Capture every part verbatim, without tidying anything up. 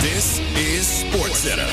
This is SportsCenter.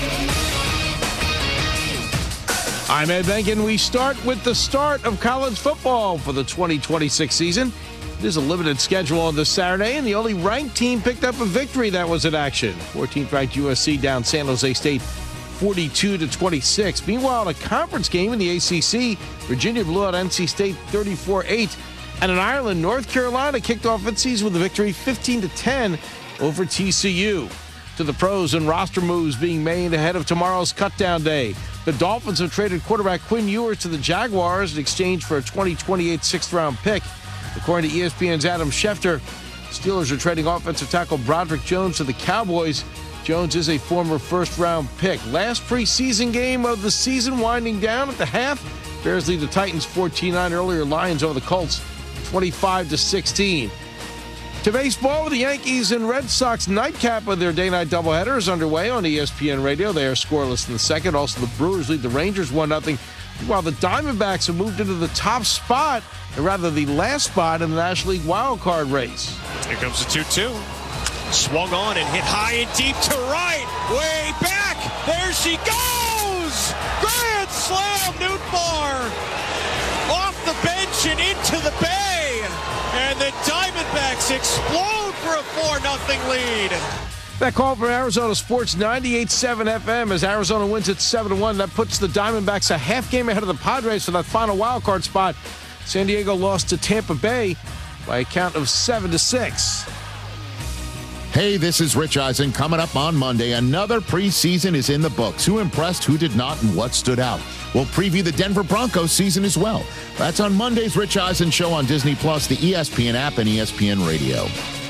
I'm Ed Benkin. We start with the start of college football for the twenty twenty-six season. It is a limited schedule on this Saturday, and the only ranked team picked up a victory that was in action. fourteenth ranked U S C down San Jose State forty-two to twenty-six. Meanwhile, in a conference game in the A C C, Virginia blew out N C State thirty-four eight. And in Ireland, North Carolina kicked off its season with a victory fifteen to ten over T C U. To the pros and roster moves being made ahead of tomorrow's cutdown day. The Dolphins have traded quarterback Quinn Ewers to the Jaguars in exchange for a twenty twenty-eight sixth-round pick. According to E S P N's Adam Schefter, Steelers are trading offensive tackle Broderick Jones to the Cowboys. Jones is a former first-round pick. Last preseason game of the season winding down at the half. Bears lead the Titans fourteen nine. Earlier, Lions over the Colts twenty-five to sixteen. To baseball, with the Yankees and Red Sox nightcap of their day-night doubleheader is underway on E S P N Radio. They are scoreless in the second. Also, the Brewers lead the Rangers one nothing, while the Diamondbacks have moved into the top spot, or rather the last spot in the National League wild card race. Here comes the two two. Swung on and hit high and deep to right. Way back. There she goes. Grand slam, Nootbaar. Off the bench and into the bay. And the Diamondbacks explode for a four nothing lead. That call from Arizona Sports ninety-eight point seven F M as Arizona wins at seven to one. That puts the Diamondbacks a half game ahead of the Padres for that final wild card spot. San Diego lost to Tampa Bay by a count of seven to six. Hey, this is Rich Eisen. Coming up on Monday, another preseason is in the books. Who impressed, who did not, and what stood out? We'll preview the Denver Broncos season as well. That's on Monday's Rich Eisen Show on Disney Plus, the E S P N app, and E S P N Radio.